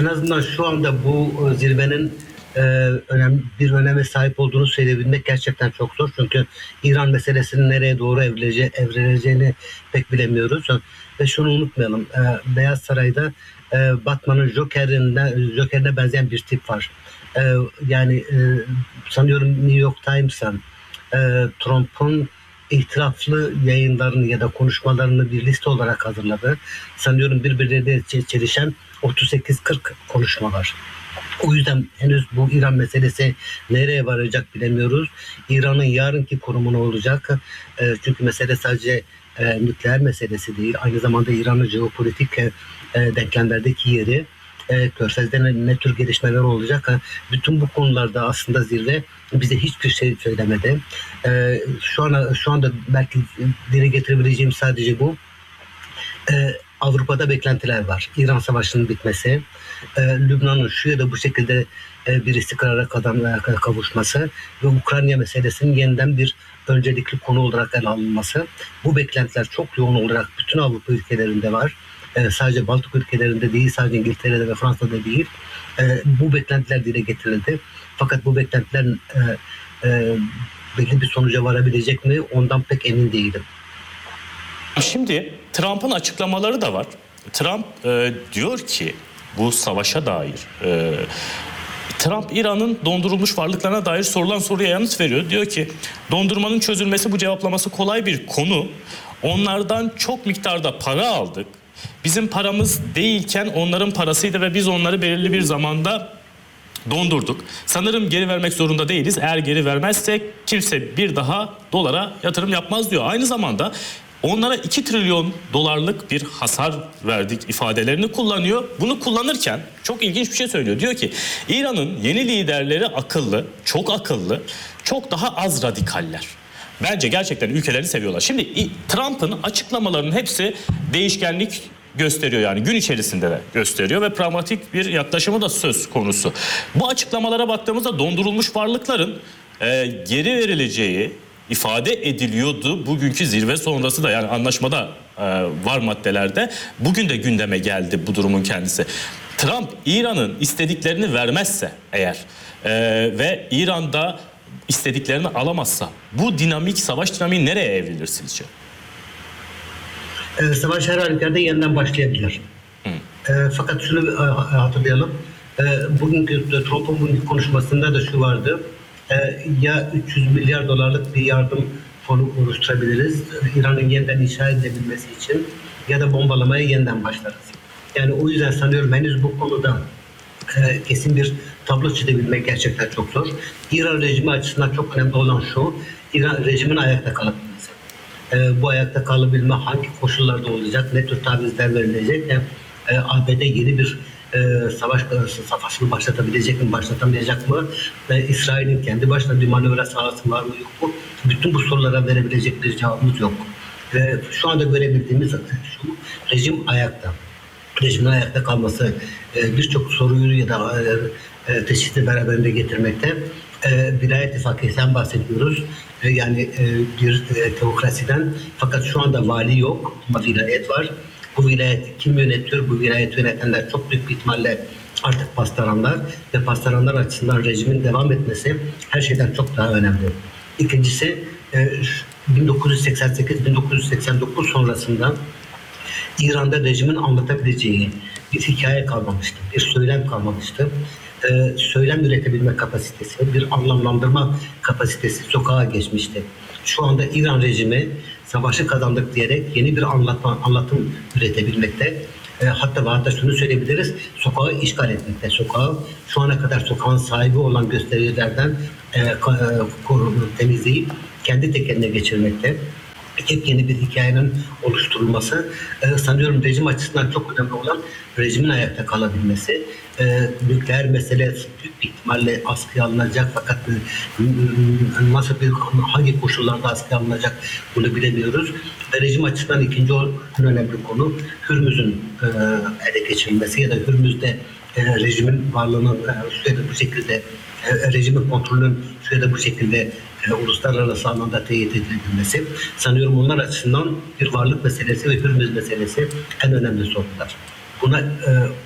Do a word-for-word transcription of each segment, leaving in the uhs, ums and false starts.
en azından şu anda bu zirvenin e, önemli bir öneme sahip olduğunu söyleyebilmek gerçekten çok zor. Çünkü İran meselesinin nereye doğru evrilece, evrileceğini pek bilemiyoruz. Ve şunu unutmayalım. E, Beyaz Saray'da e, Batman'ın Joker'ine, Joker'ine benzeyen bir tip var. E, yani e, sanıyorum New York Times'ın e, Trump'un itiraflı yayınlarını ya da konuşmalarını bir liste olarak hazırladı. Sanıyorum birbirleriyle çelişen otuz sekiz kırk konuşma var. O yüzden henüz bu İran meselesi nereye varacak bilemiyoruz. İran'ın yarınki konumu ne olacak? E, çünkü mesele sadece e, nükleer meselesi değil. Aynı zamanda İran'ın jeopolitik e, denklemlerdeki yeri, e, Körfez'de ne, ne tür gelişmeler olacak? Bütün bu konularda aslında zirve bize hiçbir şey söylemedi. E, şu an şu anda belki dile getirebileceğim sadece bu. E, Avrupa'da beklentiler var. İran Savaşı'nın bitmesi, e, Lübnan'ın şu ya da bu şekilde e, bir istikrara kavuşması ve Ukrayna meselesinin yeniden bir öncelikli konu olarak ele alınması. Bu beklentiler çok yoğun olarak bütün Avrupa ülkelerinde var. E, sadece Baltık ülkelerinde değil, sadece İngiltere'de ve Fransa'da değil. E, bu beklentiler dile getirildi. Fakat bu beklentiler e, e, belli bir sonuca varabilecek mi? Ondan pek emin değilim. Şimdi Trump'ın açıklamaları da var. Trump e, diyor ki bu savaşa dair e, Trump İran'ın dondurulmuş varlıklarına dair sorulan soruya yanıt veriyor. Diyor ki dondurmanın çözülmesi, bu cevaplaması kolay bir konu. Onlardan çok miktarda para aldık. Bizim paramız değilken onların parasıydı ve biz onları belirli bir zamanda dondurduk. Sanırım geri vermek zorunda değiliz. Eğer geri vermezsek kimse bir daha dolara yatırım yapmaz diyor. Aynı zamanda onlara iki trilyon dolarlık bir hasar verdik ifadelerini kullanıyor. Bunu kullanırken çok ilginç bir şey söylüyor. Diyor ki İran'ın yeni liderleri akıllı, çok akıllı, çok daha az radikaller. Bence gerçekten ülkelerini seviyorlar. Şimdi Trump'ın açıklamalarının hepsi değişkenlik gösteriyor, yani gün içerisinde de gösteriyor ve pragmatik bir yaklaşımı da söz konusu. Bu açıklamalara baktığımızda dondurulmuş varlıkların e, geri verileceği ifade ediliyordu. Bugünkü zirve sonrası da, yani anlaşmada e, var maddelerde. Bugün de gündeme geldi bu durumun kendisi. Trump İran'ın istediklerini vermezse eğer e, ve İran'da istediklerini alamazsa bu dinamik, savaş dinamiği nereye evrilir sizce? E, savaş her halükarda yeniden başlayabilir. E, fakat şunu e, hatırlayalım. E, bugünkü Trump'un bugünkü konuşmasında da şu vardı. E, ya üç yüz milyar dolarlık bir yardım fonu oluşturabiliriz İran'ın yeniden inşa edilebilmesi için, ya da bombalamaya yeniden başlarız. Yani o yüzden sanıyorum henüz bu konuda e, kesin bir tablo çizebilmek gerçekten çok zor. İran rejimi açısından çok önemli olan şu: İran rejimin ayakta kalabilmesi. E, bu ayakta kalabilme hangi koşullarda olacak, ne tür tavizler verilecek, e, A B D yeni bir e, savaş safhasını başlatabilecek mi, başlatamayacak mı, e, İsrail'in kendi başına bir manevra sahası var mı, yok mu? Bütün bu sorulara verebilecek bir cevabımız yok. E, şu anda görebildiğimiz şu: rejim ayakta. Rejimin ayakta kalması e, birçok soruyu ya da e, e, teşhisi beraberinde getirmekte. E, vilayet ittifakıyla bahsediyoruz. E, yani e, bir e, teokrasiden, fakat şu anda vali yok ama vilayet var. Bu vilayeti kim yönetiyor? Bu vilayeti yönetenler çok büyük bir ihtimalle artık pastaranlar ve pastaranlar açısından rejimin devam etmesi her şeyden çok daha önemli. İkincisi, e, bin dokuz yüz seksen sekiz bin dokuz yüz seksen dokuz sonrasında İran'da rejimin anlatabileceği bir hikaye kalmamıştı, bir söylem kalmamıştı. Ee, söylem üretebilme kapasitesi, bir anlamlandırma kapasitesi sokağa geçmişti. Şu anda İran rejimi savaşı kazandık diyerek yeni bir anlatma, anlatım üretebilmekte. E, hatta ve hatta şunu söyleyebiliriz: sokağı işgal etmekte. Sokağı şu ana kadar sokağın sahibi olan göstericilerden e, e, temizleyip kendi tekeline geçirmekte. Yeni bir hikayenin oluşturulması, e, sanıyorum rejim açısından çok önemli olan rejimin ayakta kalabilmesi. E, nükleer mesele büyük bir ihtimalle askıya alınacak, fakat e, nasıl bir, hangi koşullarda askıya alınacak bunu bilemiyoruz. Ve rejim açısından ikinci en önemli konu Hürmüz'ün e, ele geçirilmesi ya da Hürmüz'de e, rejimin varlığının e, bu şekilde e, rejimin kontrolünün şu ya da bu şekilde e, uluslararası anlamda teyit edilmesi. Sanıyorum onlar açısından bir varlık meselesi ve Hürmüz meselesi en önemli sorunlar. Buna e,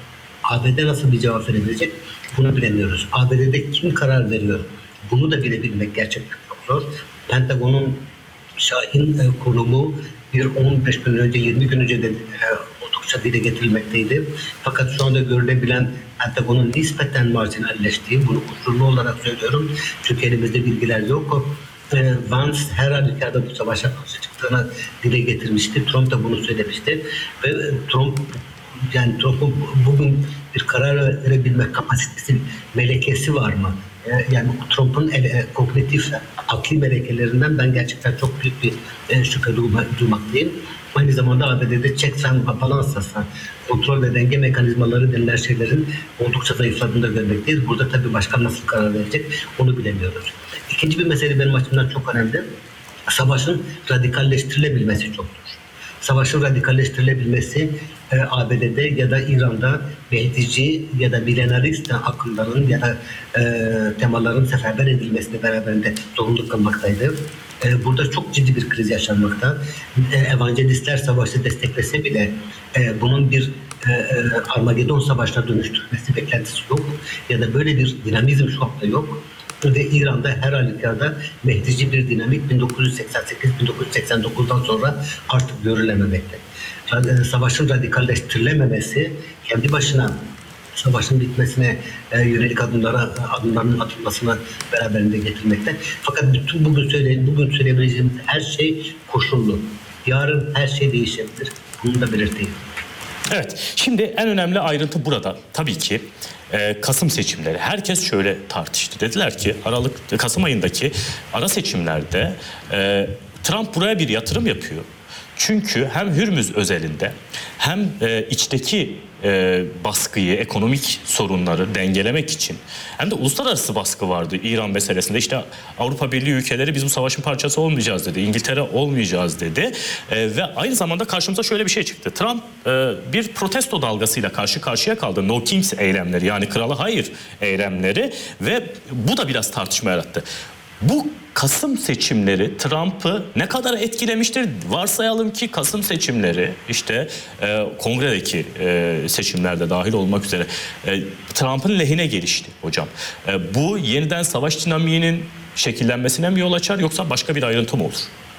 A B D nasıl bir cevap verebilecek bunu bilemiyoruz. A B D'de kim karar veriyor? Bunu da bilebilmek gerçekten çok zor. Pentagon'un Şahin e, konumu bir on beş gün önce, yirmi gün önce de e, oldukça dile getirilmekteydi. Fakat şu anda görülebilen Pentagon'un nispeten marjinalleştiği, bunu kusurlu olarak söylüyorum. Çünkü elimizde bilgiler yok. E, Vance her halükarda bu savaşa karşı çıktığını dile getirmişti. Trump da bunu söylemişti. Ve Trump yani Trump'un bugün bir karar verebilme kapasitesi, melekesi var mı? Yani Trump'un e, kognitif, akli melekelerinden ben gerçekten çok büyük bir e, şüphe duymaktayım. Aynı zamanda A B D'de checks and balances, kontrol ve denge mekanizmaları denilen şeylerin oldukça zayıfladığını da görmekteyiz. Burada tabii başkan nasıl karar verecek onu bilemiyoruz. İkinci bir mesele benim açımdan çok önemli. Savaşın radikalleştirilebilmesi çok zor. Savaşın radikalleştirilebilmesi e, A B D'de ya da İran'da Mehdici ya da milenarist akımların ya da e, temaların seferber edilmesine beraberinde zorunlu kılmaktaydı. E, burada çok ciddi bir kriz yaşanmakta. E, evangelistler savaşı desteklese bile e, bunun bir e, e, Armagedon savaşına dönüştürmesi beklentisi yok. Ya da böyle bir dinamizm şu anda yok. Ve İran'da her halükarda Mehdici bir dinamik bin dokuz yüz seksen sekiz bin dokuz yüz seksen dokuzdan sonra artık görülememekte. Savaşın radikalleştirilememesi kendi başına savaşın bitmesine e, yönelik adımlara adımların atılmasına beraberinde getirmekte. Fakat bütün bugün söyle bugün söyleyebileceğimiz her şey koşullu. Yarın her şey değişebilir. Bunu da belirteyim. Evet, şimdi en önemli ayrıntı burada tabii ki e, Kasım seçimleri. Herkes şöyle tartıştı. Dediler ki Aralık, Kasım ayındaki ara seçimlerde e, Trump buraya bir yatırım yapıyor. Çünkü hem Hürmüz özelinde hem e, içteki e, baskıyı, ekonomik sorunları dengelemek için hem de uluslararası baskı vardı İran meselesinde. İşte Avrupa Birliği ülkeleri biz bu savaşın parçası olmayacağız dedi. İngiltere olmayacağız dedi. E, ve aynı zamanda karşımıza şöyle bir şey çıktı. Trump e, bir protesto dalgasıyla karşı karşıya kaldı. No Kings eylemleri, yani krala hayır eylemleri ve bu da biraz tartışma yarattı. Bu Kasım seçimleri Trump'ı ne kadar etkilemiştir? Varsayalım ki Kasım seçimleri işte e, kongredeki e, seçimlerde dahil olmak üzere e, Trump'ın lehine gelişti hocam. E, bu yeniden savaş dinamiğinin şekillenmesine mi yol açar yoksa başka bir ayrıntı mı olur?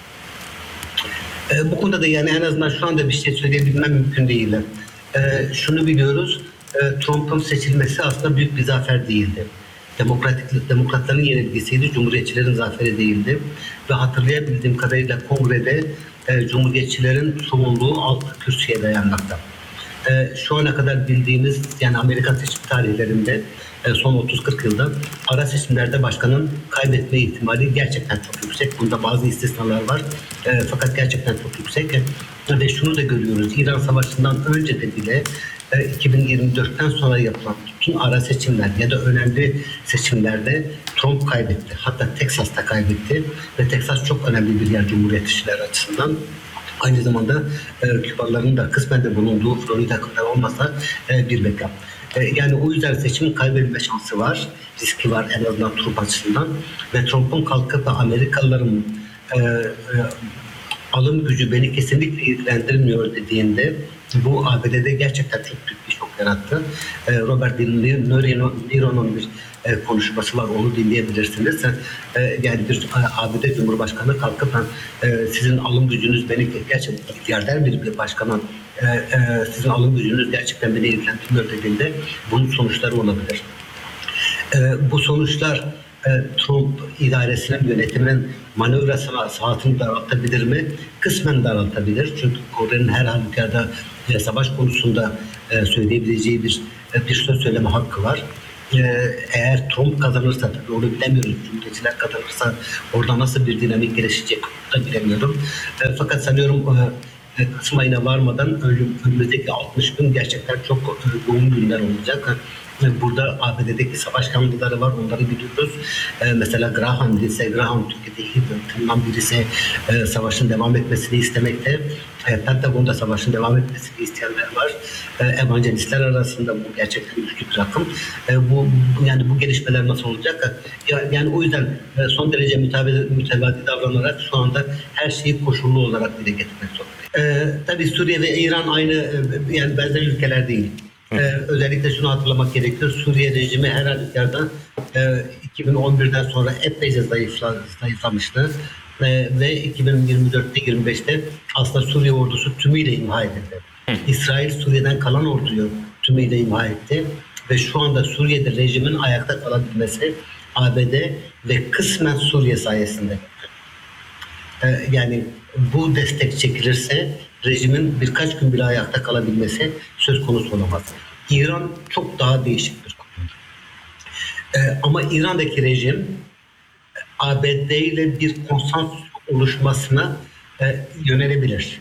E, bu konuda da yani en azından şu anda bir şey söyleyebilmem mümkün değil. E, şunu biliyoruz, e, Trump'ın seçilmesi aslında büyük bir zafer değildi. Demokratik, demokratların yenilgisiydi, cumhuriyetçilerin zaferi değildi. Ve hatırlayabildiğim kadarıyla kongrede e, cumhuriyetçilerin çoğunluğu alt kürsüye dayanmakta. E, şu ana kadar bildiğimiz yani Amerikan seçim tarihlerinde e, son otuz kırk yılda ara seçimlerde başkanın kaybetme ihtimali gerçekten çok yüksek. Bunda bazı istisnalar var. E, fakat gerçekten çok yüksek. E, ve şunu da görüyoruz. İran Savaşı'ndan önce de bile iki bin yirmi dörtten sonra yapılan bütün ara seçimler ya da önemli seçimlerde Trump kaybetti. Hatta Teksas'ta kaybetti ve Teksas çok önemli bir yer cumhuriyetçiler açısından. Aynı zamanda e, Kübalıların da kısmen de bulunduğu Florida kadar olmasa e, bir mekan. E, yani o yüzden seçimin kaybetme şansı var. Riski var en azından Trump açısından. Ve Trump'un kalkıp da Amerikalıların e, e, alım gücü beni kesinlikle ilgilendirmiyor dediğinde bu A B D'de gerçekten çok büyük bir şok yarattı. Robert De Niro'nun bir konuşması var, onu dinleyebilirsiniz. Yani bir A B D Cumhurbaşkanı kalkıp sizin alım gücünüz beni gerçekten ihtiyarder bir başkanın sizin alım gücünüz gerçekten beni ilgilendirmiyor dediğinde bunun sonuçları olabilir. Bu sonuçlar Trump idaresinin, yönetiminin manevra saatini daraltabilir mi? Kısmen daraltabilir. Çünkü Kongre'nin her halükarda savaş konusunda söyleyebileceği bir bir söz söyleme hakkı var. Eğer Trump kazanırsa, tabii onu bilemiyoruz. Cumhuriyetçiler kazanırsa orada nasıl bir dinamik gelişecek onu da bilemiyorum. Fakat sanıyorum Kasım ayına varmadan önümüzdeki altmış gün gerçekten çok yoğun günler olacak. Burada A B D'deki savaş kanunları var, onları biliyoruz. Ee, mesela Graham, Lindsey Graham, Türkiye'deki tanınan birisi e, savaşın devam etmesini istemekte. E, Pentagon'da savaşın devam etmesini isteyenler var. E, evangelistler arasında bu gerçekten güçlü bir akım. E, bu yani bu gelişmeler nasıl olacak? Yani o yüzden e, son derece mütevazı, mütevazi davranarak şu anda her şeyi koşullu olarak dile getirmek zorundayız. E, tabii Suriye ve İran aynı e, yani benzer ülkeler değil. Ee, özellikle şunu hatırlamak gerekiyor. Suriye rejimi her halükarda e, iki bin on birden sonra epeyce zayıfla, zayıflamıştı. E, ve iki bin yirmi dörtte yirmi beşte aslında Suriye ordusu tümüyle imha edildi. İsrail Suriye'den kalan orduyu tümüyle imha etti. Ve şu anda Suriye'de rejimin ayakta kalabilmesi A B D ve kısmen Suriye sayesinde. E, yani bu destek çekilirse rejimin birkaç gün bile ayakta kalabilmesi söz konusu olamaz. İran çok daha değişik bir konu. Ee, ama İran'daki rejim A B D ile bir konsans oluşmasına e, yönelebilir.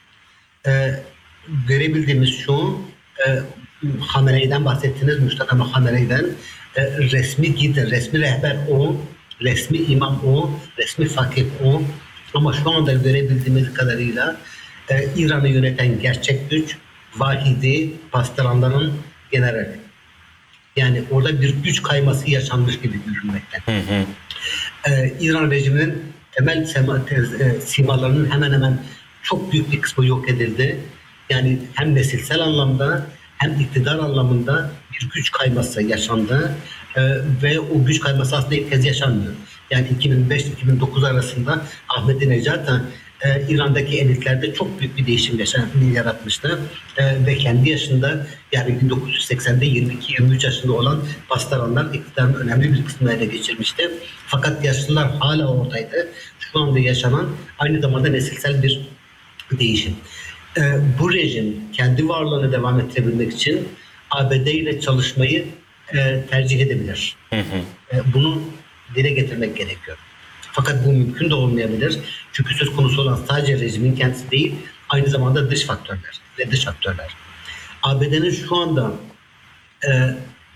E, görebildiğimiz şu, e, Hamaney'den bahsettiniz, Mustafa Hamaney'den e, resmi gider, resmi rehber o, resmi imam o, resmi fakih o. Ama şu anda görebildiğimiz kadarıyla e, İran'ı yöneten gerçek güç Vahidi Pastaranların generali. Yani orada bir güç kayması yaşanmış gibi görünmekte. Hı hı. E, İran rejiminin temel sema, tez, e, simalarının hemen hemen çok büyük bir kısmı yok edildi. Yani hem nesilsel anlamda hem iktidar anlamında bir güç kayması yaşandı. E, ve o güç kayması aslında ilk kez yaşanmıyor. Yani iki bin beş iki bin dokuz arasında Ahmadinejad e, İran'daki elitlerde çok büyük bir değişim yaşan, yaratmıştı. E, ve kendi yaşında yani bin dokuz yüz seksende yirmi iki yirmi üç yaşında olan Pastaranlar iktidarın önemli bir kısmını ele geçirmişti. Fakat yaşlılar hala oradaydı. Şu anda yaşanan aynı zamanda nesilsel bir değişim. E, bu rejim kendi varlığını devam ettirebilmek için A B D ile çalışmayı e, tercih edebilir. Hı hı. E, bunu dile getirmek gerekiyor. Fakat bu mümkün de olmayabilir. Çünkü söz konusu olan sadece rejimin kendisi değil, aynı zamanda dış faktörler ve dış aktörler. A B D'nin şu anda e,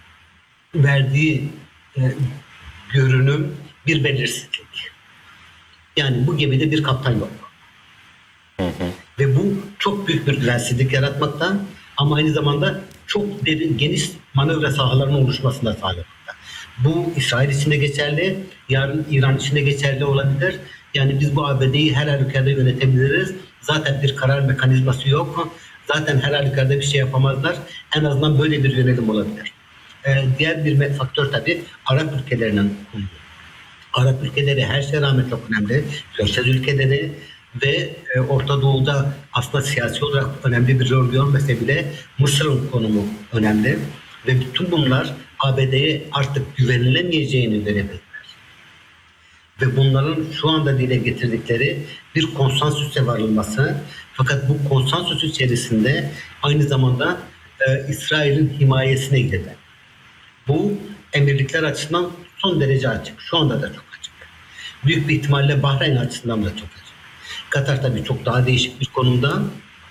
verdiği e, görünüm bir belirsizlik. Yani bu gemide bir kaptan yok. Hı hı. Ve bu çok büyük bir güvensizlik yaratmakta ama aynı zamanda çok derin, geniş manevra sahalarının oluşmasına sağlamakta. Bu İsrail için de geçerli, yarın İran için de geçerli olabilir. Yani biz bu A B D'yi her halükarda yönetebiliriz. Zaten bir karar mekanizması yok. Zaten her halükarda bir şey yapamazlar. En azından böyle bir yönelim olabilir. Ee, diğer bir faktör tabii Arap ülkelerinin konumu. Arap ülkeleri her şeye rağmen çok önemli. Körfez ülkeleri ve e, Orta Doğu'da aslında siyasi olarak önemli bir rol görmese bile Mısır'ın konumu önemli. Ve bütün bunlar A B D'ye artık güvenilemeyeceğini görebilirler. Ve bunların şu anda dile getirdikleri bir konsensüse varılması. Fakat bu konsensüs içerisinde aynı zamanda e, İsrail'in himayesine gidilir. Bu emirlikler açısından son derece açık. Şu anda da çok açık. Büyük bir ihtimalle Bahreyn açısından da çok açık. Katar tabii çok daha değişik bir konumda.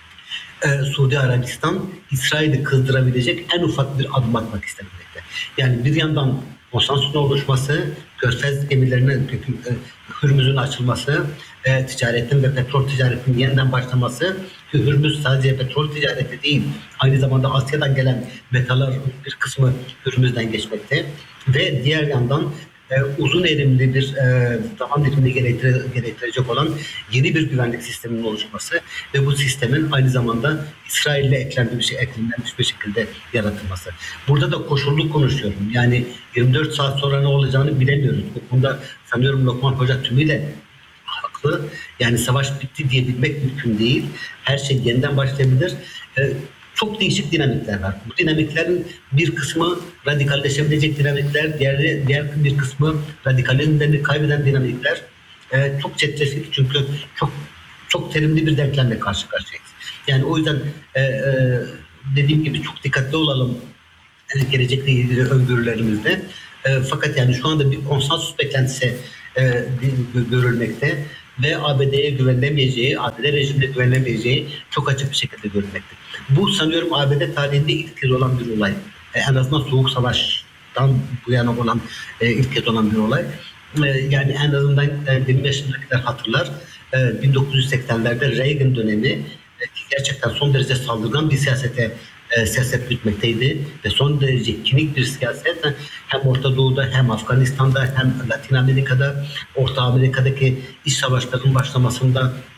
Ee, Suudi Arabistan İsrail'i kızdırabilecek en ufak bir adım atmak istemekte. Yani bir yandan konsensüsün oluşması, Körfez gemilerinin e, Hürmüz'ün açılması, e, ticaretin ve petrol ticaretinin yeniden başlaması, Hürmüz sadece petrol ticareti değil, aynı zamanda Asya'dan gelen metaller bir kısmı Hürmüz'den geçmekte ve diğer yandan e, uzun erimli bir e, zaman dilimini gerektire, gerektirecek olan yeni bir güvenlik sisteminin oluşması ve bu sistemin aynı zamanda İsrail'le eklenmiş, eklenmiş bir şekilde yaratılması. Burada da koşullu konuşuyorum. Yani yirmi dört saat sonra ne olacağını bilemiyoruz. Bu konuda sanıyorum Lokman Hoca tümüyle haklı. Yani savaş bitti diyebilmek mümkün değil. Her şey yeniden başlayabilir. E, Çok değişik dinamikler var. Bu dinamiklerin bir kısmı radikalleşebilecek dinamikler, diğer, diğer bir kısmı radikalizmlerini kaybeden dinamikler. Ee, çok çetrefik çünkü çok çok terimli bir denklemle karşı karşıyayız. Yani o yüzden e, e, dediğim gibi çok dikkatli olalım e, gelecekle ilgili öngörülerimizde. E, fakat yani şu anda bir konsensüs beklentisi e, görülmekte ve A B D'ye güvenilemeyeceği, A B D rejimine güvenilemeyeceği çok açık bir şekilde görülmekte. Bu sanıyorum A B D tarihinde ilk kez olan bir olay. E, en azından Soğuk Savaş'tan bu yana olan e, ilk kez olan bir olay. E, yani en azından e, benim yaşımdakiler hatırlar. E, bin dokuz yüz seksenlerde Reagan dönemi e, gerçekten son derece saldırgan bir siyasete e, siyaset gütmekteydi ve son derece kinik bir siyaset hem Orta Doğu'da hem Afganistan'da hem Latin Amerika'da, Orta Amerika'daki iç savaşların başlamasında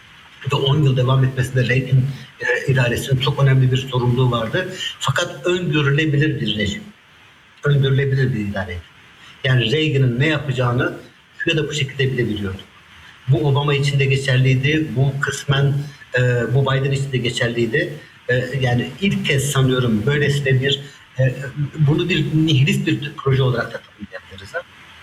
ve on yıl devam etmesinde Reagan e, idaresinin çok önemli bir sorumluluğu vardı. Fakat öngörülebilir bir rejim. Öngörülebilir bir idare. Yani Reagan'ın ne yapacağını şu ya da bu şekilde bilebiliyordu. Bu Obama için de geçerliydi. Bu kısmen e, bu Biden için de geçerliydi. E, yani ilk kez sanıyorum böylesine bir e, bunu bir nihilist bir proje olarak da tanımlayabiliriz.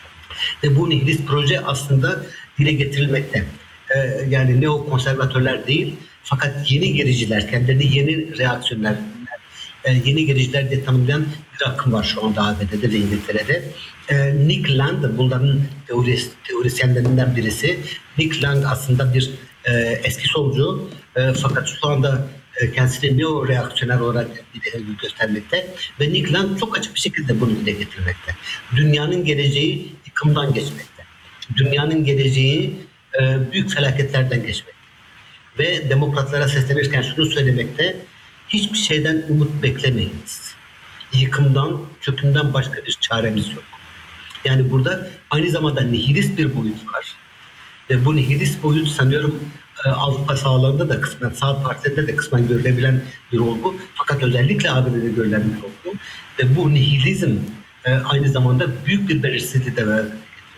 Ve bu nihilist proje aslında dile getirilmekte. Ee, yani neokonservatörler değil, fakat yeni gericiler, kendilerini yeni reaksiyonlar, e, yeni gericiler diye tanımlayan bir akım var şu anda A B D'de ve İngiltere'de. Ee, Nick Land, bunların teoris, teorisyenlerinden birisi. Nick Land aslında bir e, eski solcu, e, fakat şu anda e, kendisini neo reaksiyoner olarak göstermekte ve Nick Land çok açık bir şekilde bunu dile getirmekte. Dünyanın geleceği yıkımdan geçmekte. Dünyanın geleceği e, büyük felaketlerden geçmekte. Ve demokratlara seslenirken şunu söylemekte, hiçbir şeyden umut beklemeyiniz. Yıkımdan, çökümden başka bir çaremiz yok. Yani burada aynı zamanda nihilist bir boyut var. Ve bu nihilist boyut sanıyorum e, Avrupa sahalarında da kısmen, sağ partisinde de kısmen görülebilen bir olgu. Fakat özellikle A B D'de görülen bir olgu. Ve bu nihilizm e, aynı zamanda büyük bir belirsizliği de var.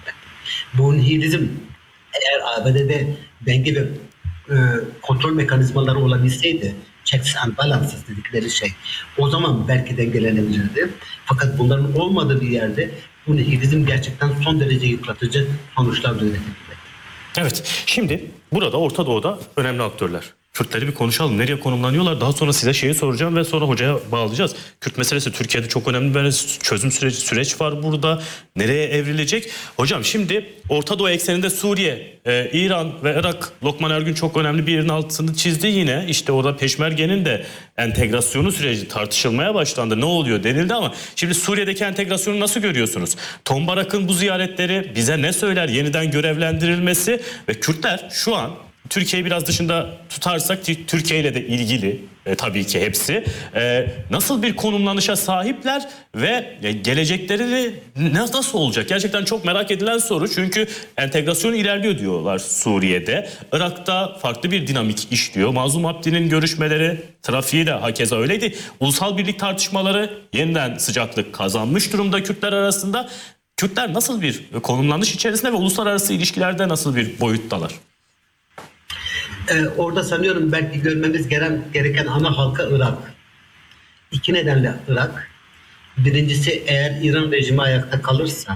Bu nihilizm eğer A B D'de denge ve e, kontrol mekanizmaları olabilseydi, checks and balances dedikleri şey, o zaman belki dengelenebilirdi. Fakat bunların olmadığı bir yerde bu nihilizm gerçekten son derece yıpratıcı sonuçlar üretebilir. Evet, şimdi burada Orta Doğu'da önemli aktörler. Kürtleri bir konuşalım. Nereye konumlanıyorlar? Daha sonra size şeyi soracağım ve sonra hocaya bağlayacağız. Kürt meselesi Türkiye'de çok önemli bir çözüm süreci, süreç var burada. Nereye evrilecek? Hocam şimdi Orta Doğu ekseninde Suriye, e, İran ve Irak, Lokman Ergün çok önemli bir yerin altını çizdi yine. İşte orada Peşmerge'nin de entegrasyonu süreci tartışılmaya başlandı. Ne oluyor denildi ama şimdi Suriye'deki entegrasyonu nasıl görüyorsunuz? Tom Barak'ın bu ziyaretleri bize ne söyler? Yeniden görevlendirilmesi ve Kürtler şu an Türkiye'yi biraz dışında tutarsak Türkiye ile de ilgili e, tabii ki hepsi e, nasıl bir konumlanışa sahipler ve e, gelecekleri nasıl olacak? Gerçekten çok merak edilen soru, çünkü entegrasyon ilerliyor diyorlar Suriye'de. Irak'ta farklı bir dinamik işliyor. Mazlum Abdi'nin görüşmeleri, trafiği de hakeza öyleydi. Ulusal birlik tartışmaları yeniden sıcaklık kazanmış durumda Kürtler arasında. Kürtler nasıl bir konumlanış içerisinde ve uluslararası ilişkilerde nasıl bir boyuttalar? Ee, orada sanıyorum belki görmemiz gereken, gereken ana halka Irak. İki nedenle Irak. Birincisi, eğer İran rejimi ayakta kalırsa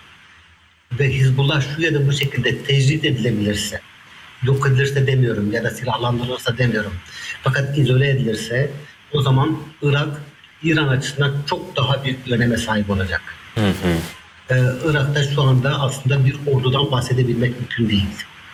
ve Hizbullah şu ya da bu şekilde tecrit edilebilirse, yok edilirse demiyorum ya da silahlandırılırsa demiyorum, fakat izole edilirse, o zaman Irak İran açısından çok daha büyük bir öneme sahip olacak. Hı hı. Ee, Irak'ta şu anda aslında bir ordudan bahsedebilmek mümkün değil.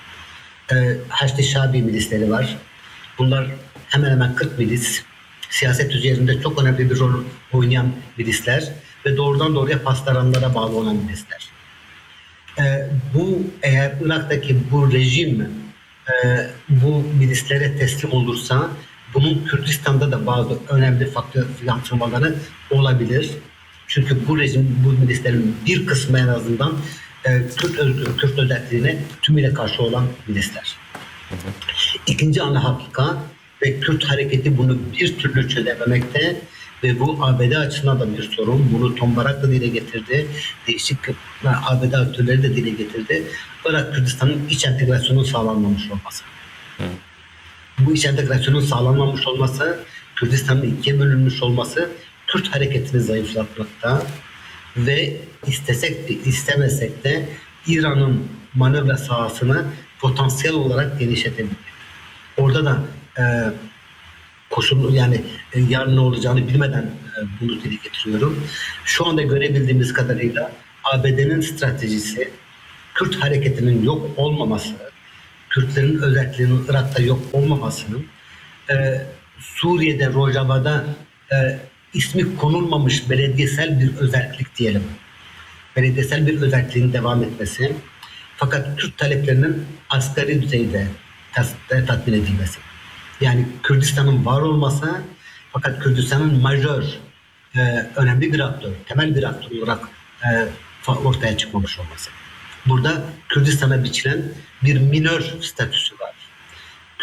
Haçlı Şabi milisleri var. Bunlar hemen hemen kırk milis. Siyaset üzerinde çok önemli bir rol oynayan milisler ve doğrudan doğruya pastaranlara bağlı olan milisler. Ee, bu eğer Irak'taki bu rejim e, bu milislere teslim olursa, bunun Kürdistan'da da bazı önemli faktör yansımaları olabilir. Çünkü bu rejim, bu milislerin bir kısmı en azından Kürt, Kürt özelliğine tümüyle karşı olan milisler. İkinci ana hakika ve Kürt hareketi bunu bir türlü çözememekte ve bu A B D açısından da bir sorun. Bunu Tom Barak da dile getirdi. Değişik A B D aktörleri de dile getirdi. Irak Kürdistan'ın iç entegrasyonun sağlanmamış olması. Hı. Bu iç entegrasyonun sağlanmamış olması, Kürdistan'ın ikiye bölünmüş olması Kürt hareketini zayıflatmakta. Ve istesek de istemesek de İran'ın manevra sahasını potansiyel olarak genişletebilir. Orada da e, koşul yani e, yarın ne olacağını bilmeden e, bunu dile getiriyorum. Şu anda görebildiğimiz kadarıyla A B D'nin stratejisi Kürt hareketinin yok olmaması, Kürtlerin özelliklerinin Irak'ta yok olmamasının, e, Suriye'de Rojava'da e, ismi konulmamış belediyesel bir özellik diyelim. Belediyesel bir özelliğin devam etmesi. Fakat Kürt taleplerinin asgari düzeyde tatmin edilmesi. Yani Kürdistan'ın var olması, fakat Kürdistan'ın majör, e, önemli bir aktör, temel bir aktör olarak e, ortaya çıkmamış olması. Burada Kürdistan'a biçilen bir minör statüsü var.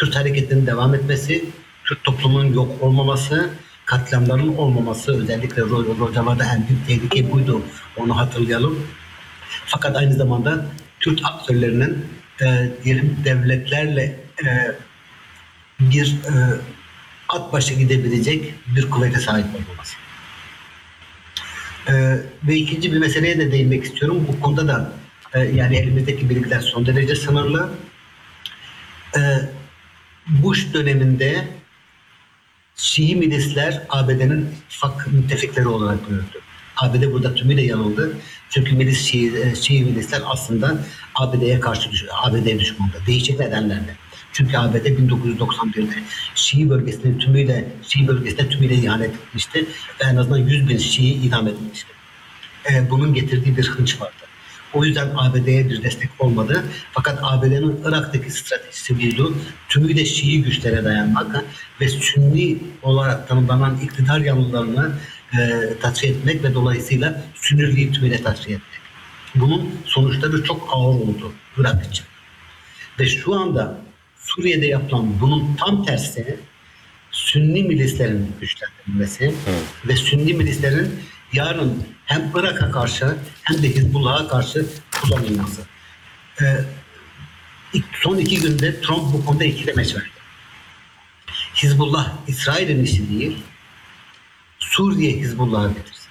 Kürt hareketinin devam etmesi, Kürt toplumunun yok olmaması, katliamların olmaması, özellikle Ro- Rojava'da en büyük tehlike buydu, onu hatırlayalım. Fakat aynı zamanda Kürt aktörlerinin e, diyelim devletlerle e, bir e, at başı gidebilecek bir kuvvete sahip olmaması. E, ve ikinci bir meseleye de değinmek istiyorum. Bu konuda da e, yani elimizdeki bilgiler son derece sınırlı. E, Bush döneminde Şii milisler A B D'nin ufak müttefikleri olarak görüldü. A B D burada tümüyle yanıldı. Çünkü milis Şii, Şii milisler aslında A B D'ye karşı düş A B D'ye düşmandı. Değişik nedenlerle. Çünkü A B D bin dokuz yüz doksan birde Şii bölgesinin tümüyle Şii bölgesine tümüyle ihanet etmişti ve en azından yüz bin Şii idam edilmişti. Ee, bunun getirdiği bir hınç vardı. O yüzden A B D'ye bir destek olmadı. Fakat A B D'nin Irak'taki stratejisi buydu. Tümüyle Şii güçlere dayanmak ve Sünni olarak tanımlanan iktidar yanlılarını e, tasfiye etmek ve dolayısıyla Sünniliği tümüyle tasfiye etmek. Bunun sonuçları çok ağır oldu Irak için. Ve şu anda Suriye'de yapılan bunun tam tersi Sünni milislerin güçlendirilmesi evet. ve Sünni milislerin yarın hem Irak'a karşı hem de Hizbullah'a karşı kullanılması. Ee, son iki günde Trump bu konuda iki demeç verdi. Hizbullah İsrail'in işi değil, Suriye Hizbullah'ı bitirsin.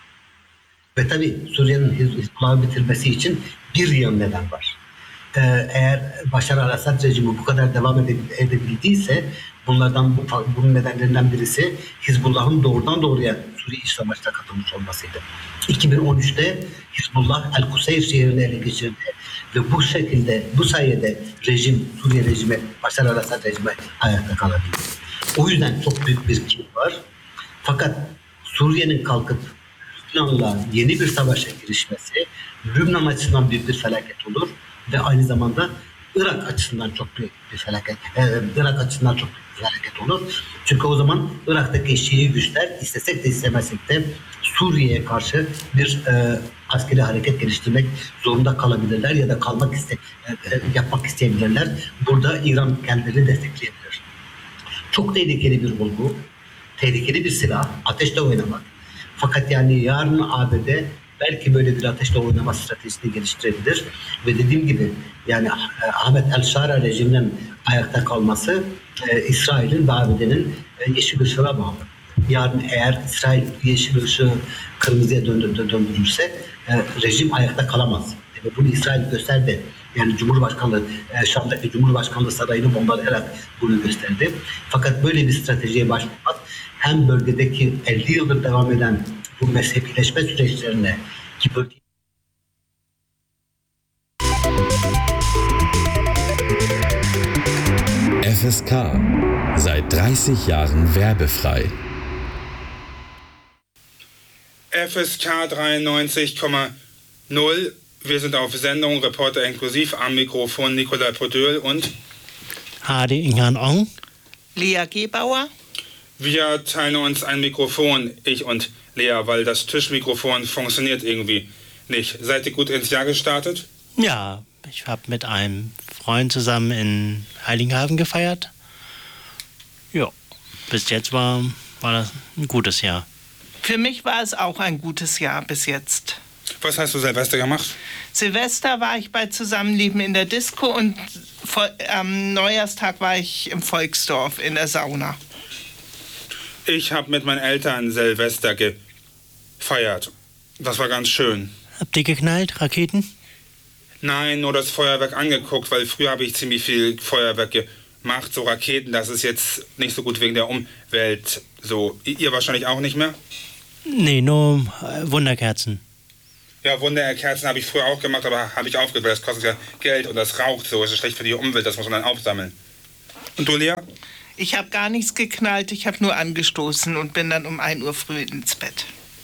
Ve tabii Suriye'nin Hizbullah'ı bitirmesi için bir yığın neden var. Ee, eğer Başar al-Assad rejimi bu kadar devam edebildiyse bunlardan bu, bunun nedenlerinden birisi Hizbullah'ın doğrudan doğruya Suriye İç Savaşı'na katılmış olmasıydı. iki bin on üçte Hizbullah El-Kuseyr şehrini ele geçirdi ve bu şekilde, bu sayede rejim, Suriye rejimi, Başar al-Assad rejimi ayakta kalabildi. O yüzden çok büyük bir kin var. Fakat Suriye'nin kalkıp Lübnan'la yeni bir savaşa girişmesi Lübnan açısından büyük bir felaket olur ve aynı zamanda Irak açısından çok büyük bir felaket, e, Irak açısından çok büyük bir felaket olur. Çünkü o zaman Irak'taki Şii güçler istesek de istemesek de Suriye'ye karşı bir e, askeri hareket geliştirmek zorunda kalabilirler ya da kalmak iste, e, yapmak isteyebilirler. Burada İran kendilerini destekleyebilir. Çok tehlikeli bir bulgu, tehlikeli bir silah, ateşle oynamak. Fakat yani yarın A B D belki böyle bir ateşle oynama stratejisini geliştirebilir. Ve dediğim gibi yani Ahmet El-Şara rejiminin ayakta kalması e, İsrail'in ve A B D'nin e, yeşil ışığına bağlı. Yarın eğer İsrail yeşil ışığı kırmızıya döndür, döndürürse e, rejim ayakta kalamaz. Ve bunu İsrail gösterdi. Yani Cumhurbaşkanlığı, e, Şam'daki Cumhurbaşkanlığı sarayını bombalayarak bunu gösterdi. Fakat böyle bir stratejiye başvurmak hem bölgedeki elli yıldır devam eden bu mezhepileşme süreçlerine ki bölge... F S K, seit dreißig Jahren werbefrei. F S K dreiundneunzig Komma null, wir sind auf Sendung, Reporter inklusiv, am Mikrofon Nikolai Podöl und Hadi Ingan Ong, Lea Gebauer. Wir teilen uns ein Mikrofon, ich und Lea, weil das Tischmikrofon funktioniert irgendwie nicht. Seid ihr gut ins Jahr gestartet? Ja, ich habe mit einem Freund zusammen in Heiligenhafen gefeiert. Ja, bis jetzt war, war das ein gutes Jahr. Für mich war es auch ein gutes Jahr bis jetzt. Was hast du Silvester gemacht? Silvester war ich bei Zusammenleben in der Disco und am Neujahrstag war ich im Volksdorf in der Sauna. Ich habe mit meinen Eltern Silvester gefeiert. Das war ganz schön. Habt ihr geknallt, Raketen? Nein, nur das Feuerwerk angeguckt, weil früher habe ich ziemlich viel Feuerwerk gemacht, so Raketen. Das ist jetzt nicht so gut wegen der Umwelt. So, ihr wahrscheinlich auch nicht mehr? Nee, nur äh, Wunderkerzen. Ja, Wunderkerzen habe ich früher auch gemacht, aber habe ich aufgehört, weil das kostet ja Geld und das raucht so. Es ist schlecht für die Umwelt, das muss man dann aufsammeln. Und du, Lea? Ich habe gar nichts geknallt, ich habe nur angestoßen und bin dann um ein Uhr früh ins Bett.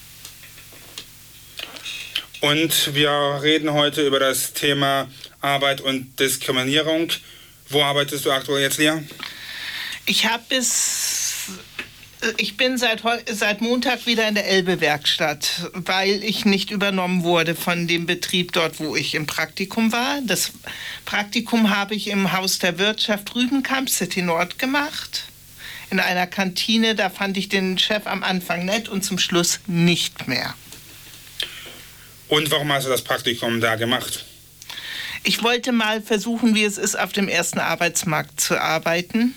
Und wir reden heute über das Thema Arbeit und Diskriminierung. Wo arbeitest du aktuell jetzt, Lea? Ich habe bis Ich bin seit, heu- seit Montag wieder in der Elbe-Werkstatt, weil ich nicht übernommen wurde von dem Betrieb dort, wo ich im Praktikum war. Das Praktikum habe ich im Haus der Wirtschaft Rübenkamp, City Nord, gemacht. In einer Kantine, da fand ich den Chef am Anfang nett und zum Schluss nicht mehr. Und warum hast du das Praktikum da gemacht? Ich wollte mal versuchen, wie es ist, auf dem ersten Arbeitsmarkt zu arbeiten.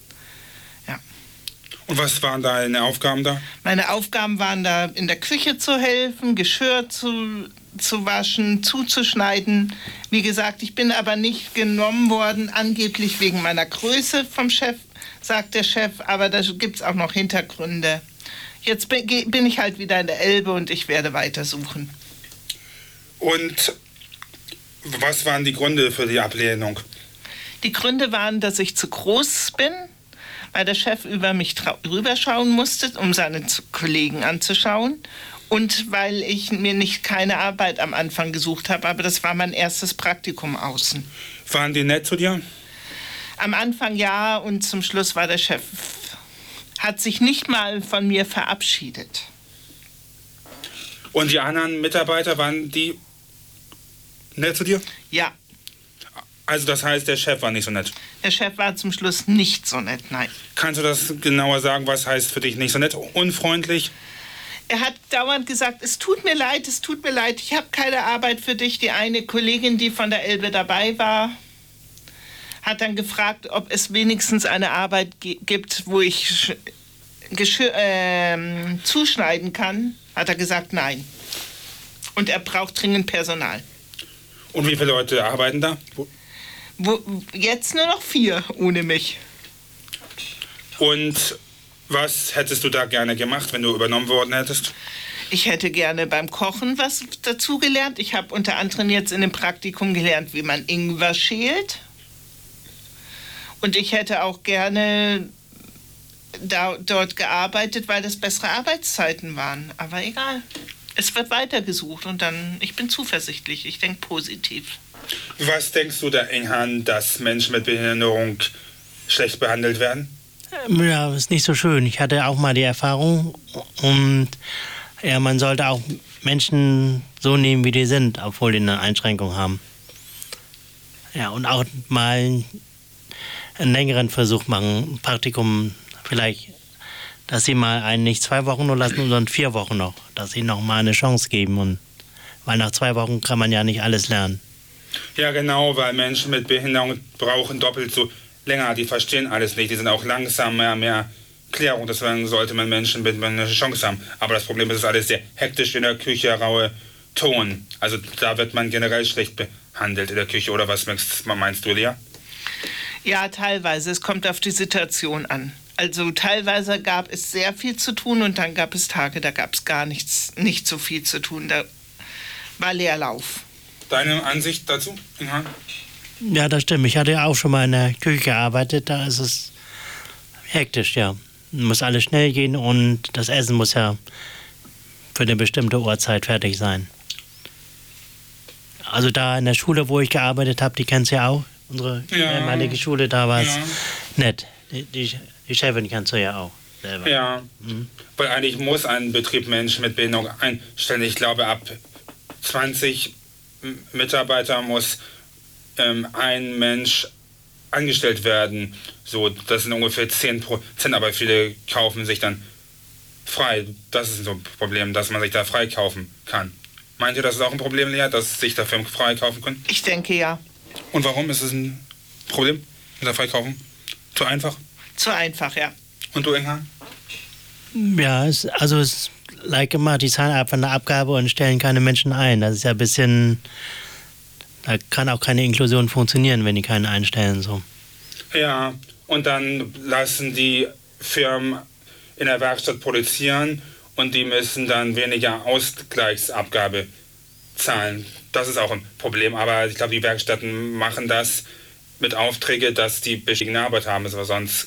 Und was waren deine Aufgaben da? Meine Aufgaben waren da, in der Küche zu helfen, Geschirr zu, zu waschen, zuzuschneiden. Wie gesagt, ich bin aber nicht genommen worden, angeblich wegen meiner Größe vom Chef, sagt der Chef, aber da gibt es auch noch Hintergründe. Jetzt bin, bin ich halt wieder in der Elbe und ich werde weitersuchen. Und was waren die Gründe für die Ablehnung? Die Gründe waren, dass ich zu groß bin, weil der Chef über mich rüberschauen musste, um seine Kollegen anzuschauen. Und weil ich mir nicht keine Arbeit am Anfang gesucht habe, aber das war mein erstes Praktikum außen. Waren die nett zu dir? Am Anfang ja, und zum Schluss war der Chef, hat sich nicht mal von mir verabschiedet. Und die anderen Mitarbeiter, waren die nett zu dir? Ja. Also das heißt, der Chef war nicht so nett? Der Chef war zum Schluss nicht so nett, nein. Kannst du das genauer sagen, was heißt für dich nicht so nett? Unfreundlich? Er hat dauernd gesagt, es tut mir leid, es tut mir leid, ich habe keine Arbeit für dich. Die eine Kollegin, die von der Elbe dabei war, hat dann gefragt, ob es wenigstens eine Arbeit gibt, wo ich Geschirr, äh, zuschneiden kann. Hat er gesagt, nein. Und er braucht dringend Personal. Und wie viele Leute arbeiten da? Wo? Wo, jetzt nur noch vier ohne mich. Und was hättest du da gerne gemacht, wenn du übernommen worden hättest? Ich hätte gerne beim Kochen was dazugelernt. Ich habe unter anderem jetzt in dem Praktikum gelernt, wie man Ingwer schält. Und ich hätte auch gerne da, dort gearbeitet, weil das bessere Arbeitszeiten waren. Aber egal. Es wird weitergesucht und dann, ich bin zuversichtlich, ich denke positiv. Was denkst du da, Inghan, dass Menschen mit Behinderung schlecht behandelt werden? Ja, ist nicht so schön. Ich hatte auch mal die Erfahrung und ja, man sollte auch Menschen so nehmen, wie die sind, obwohl die eine Einschränkung haben. Ja, und auch mal einen längeren Versuch machen, ein Praktikum vielleicht, dass sie mal einen nicht zwei Wochen nur lassen, sondern vier Wochen noch, dass sie noch mal eine Chance geben. Und weil nach zwei Wochen kann man ja nicht alles lernen. Ja, genau, weil Menschen mit Behinderung brauchen doppelt so länger, die verstehen alles nicht, die sind auch langsamer, mehr Klärung, deswegen sollte man Menschen mit eine Chance haben. Aber das Problem ist, es ist alles sehr hektisch in der Küche, raue Ton. Also da wird man generell schlecht behandelt in der Küche, oder was meinst du, Lea? Ja, teilweise. Es kommt auf die Situation an. Also teilweise gab es sehr viel zu tun und dann gab es Tage, da gab es gar nichts, nicht so viel zu tun. Da war Leerlauf. Deine Ansicht dazu, Inghan? Ja, das stimmt. Ich hatte ja auch schon mal in der Küche gearbeitet. Da ist es hektisch, ja. Muss alles schnell gehen und das Essen muss ja für eine bestimmte Uhrzeit fertig sein. Also da in der Schule, wo ich gearbeitet habe, die kennst du ja auch. Unsere Ja. ehemalige Schule, da war es Ja. nett. Die, die, die Chefin kennst du ja auch selber. Ja, Mhm. weil eigentlich muss ein Betrieb Menschen mit Behinderung einstellen. Ich glaube, ab zwanzig M- Mitarbeiter muss ähm, ein Mensch angestellt werden. So, das sind ungefähr zehn Prozent, aber viele kaufen sich dann frei. Das ist so ein Problem, dass man sich da frei kaufen kann. Meint ihr, das ist auch ein Problem, Lea, dass sich da Firmen frei kaufen können? Ich denke ja. Und warum ist es ein Problem mit der Freikaufen? Zu einfach? Zu einfach, ja. Und du, Inghan? Ja, es, also es like immer, die zahlen einfach eine Abgabe und stellen keine Menschen ein. Das ist ja ein bisschen, da kann auch keine Inklusion funktionieren, wenn die keinen einstellen. So. Ja, und dann lassen die Firmen in der Werkstatt produzieren und die müssen dann weniger Ausgleichsabgabe zahlen. Das ist auch ein Problem, aber ich glaube, die Werkstätten machen das mit Aufträge, dass die beschädigende Arbeit haben, aber sonst